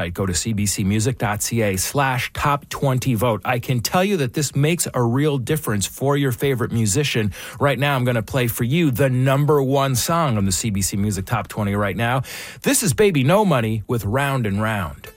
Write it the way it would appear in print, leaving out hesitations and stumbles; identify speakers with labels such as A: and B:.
A: website. Go to cbcmusic.ca/top20vote. I can tell you that this makes a real difference for your favorite musician. Right now, I'm going to play for you the number one song on the CBC Music Top 20 right now. This is Baby No Money with Round and Round.